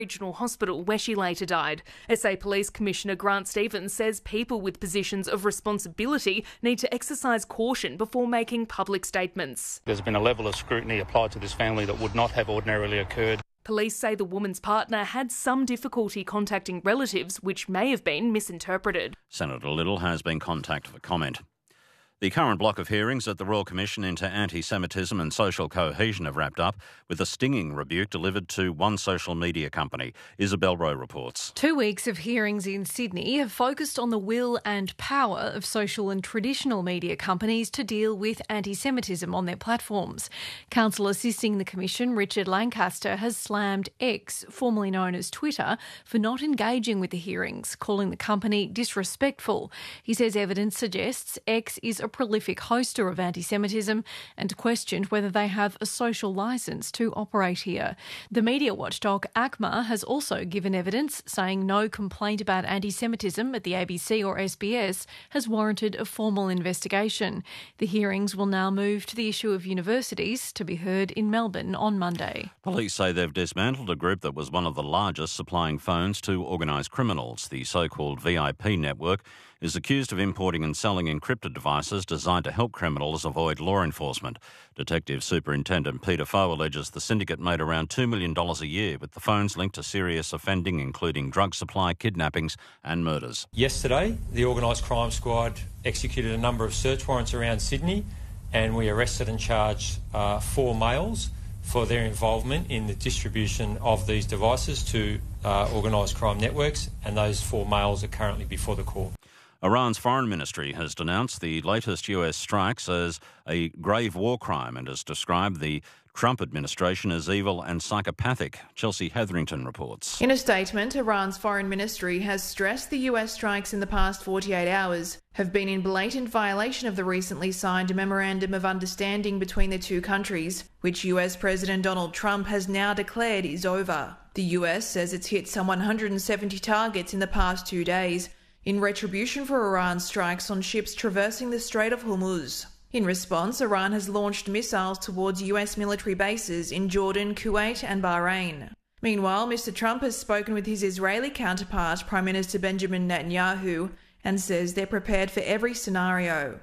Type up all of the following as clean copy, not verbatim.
Regional Hospital where she later died. SA Police Commissioner Grant Stevens says people with positions of responsibility need to exercise caution before making public statements. There's been a level of scrutiny applied to this family that would not have ordinarily occurred. Police say the woman's partner had some difficulty contacting relatives, which may have been misinterpreted. Senator Little has been contacted for comment. The current block of hearings at the Royal Commission into Anti-Semitism and Social Cohesion have wrapped up with a stinging rebuke delivered to one social media company. Isabel Rowe reports. 2 weeks of hearings in Sydney have focused on the will and power of social and traditional media companies to deal with anti-Semitism on their platforms. Counsel assisting the Commission, Richard Lancaster, has slammed X, formerly known as Twitter, for not engaging with the hearings, calling the company disrespectful. He says evidence suggests X is a prolific hoster of anti-Semitism and questioned whether they have a social licence to operate here. The media watchdog ACMA has also given evidence, saying no complaint about anti-Semitism at the ABC or SBS has warranted a formal investigation. The hearings will now move to the issue of universities, to be heard in Melbourne on Monday. Police say they've dismantled a group that was one of the largest supplying phones to organised criminals. The so-called VIP network is accused of importing and selling encrypted devices designed to help criminals avoid law enforcement. Detective Superintendent Peter Foe alleges the syndicate made around $2 million a year with the phones linked to serious offending, including drug supply, kidnappings and murders. Yesterday, the Organised Crime Squad executed a number of search warrants around Sydney, and we arrested and charged 4 males for their involvement in the distribution of these devices to organised crime networks, and those 4 males are currently before the court. Iran's foreign ministry has denounced the latest US strikes as a grave war crime and has described the Trump administration as evil and psychopathic. Chelsea Hetherington reports. In a statement, Iran's foreign ministry has stressed the US strikes in the past 48 hours have been in blatant violation of the recently signed Memorandum of Understanding between the two countries, which US President Donald Trump has now declared is over. The US says it's hit some 170 targets in the past 2 days, in retribution for Iran's strikes on ships traversing the Strait of Hormuz. In response, Iran has launched missiles towards US military bases in Jordan, Kuwait and Bahrain. Meanwhile, Mr. Trump has spoken with his Israeli counterpart, Prime Minister Benjamin Netanyahu, and says they're prepared for every scenario.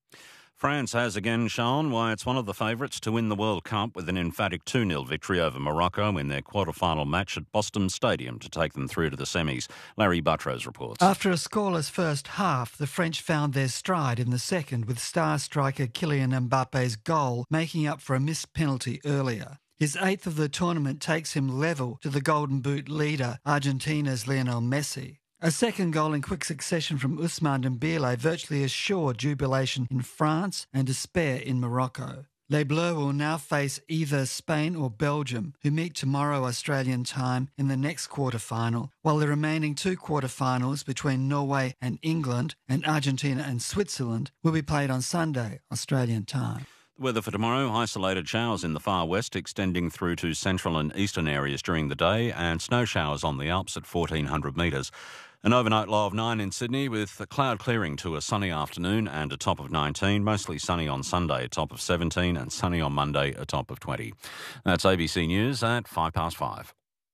France has again shown why it's one of the favourites to win the World Cup with an emphatic 2-0 victory over Morocco in their quarter-final match at Boston Stadium to take them through to the semis. Larry Buttrose reports. After a scoreless first half, the French found their stride in the second, with star striker Kylian Mbappe's goal making up for a missed penalty earlier. His 8th of the tournament takes him level to the Golden Boot leader, Argentina's Lionel Messi. A second goal in quick succession from Ousmane Dembélé virtually assured jubilation in France and despair in Morocco. Les Bleus will now face either Spain or Belgium, who meet tomorrow Australian time in the next quarter-final, while the remaining 2 quarter-finals between Norway and England and Argentina and Switzerland will be played on Sunday Australian time. The weather for tomorrow, isolated showers in the far west extending through to central and eastern areas during the day, and snow showers on the Alps at 1,400 metres. An overnight low of 9 in Sydney with cloud clearing to a sunny afternoon and a top of 19. Mostly sunny on Sunday, a top of 17, and sunny on Monday, a top of 20. That's ABC News at 5:05.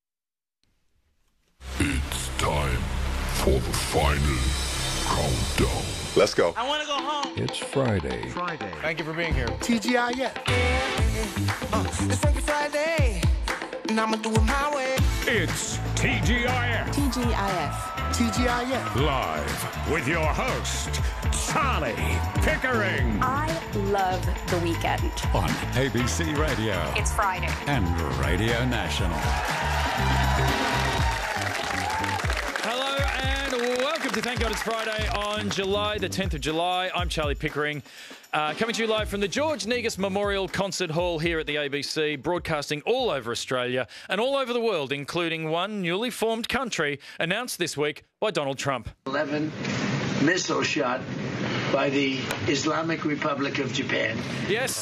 It's time for the final countdown. Let's go. I want to go home. It's Friday. Thank you for being here. TGIF. It's Funky Friday, and I'm going to do it my way. It's TGIF. TGIF. Live with your host, Charlie Pickering. I love the weekend. On ABC Radio. It's Friday. And Radio National. Hello and welcome to Thank God It's Friday on July the 10th of July. I'm Charlie Pickering, coming to you live from the George Negus Memorial Concert Hall here at the ABC, broadcasting all over Australia and all over the world, including one newly formed country announced this week by Donald Trump. 11 missile shot by the Islamic Republic of Japan. Yes.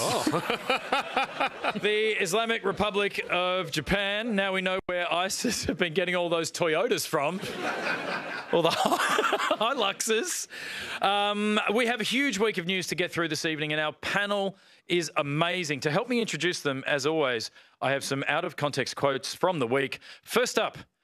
The Islamic Republic of Japan. Now we know where ISIS have been getting all those Toyotas from. All the Hiluxes. We have a huge week of news to get through this evening, and our panel is amazing. To help me introduce them, as always, I have some out-of-context quotes from the week. First up,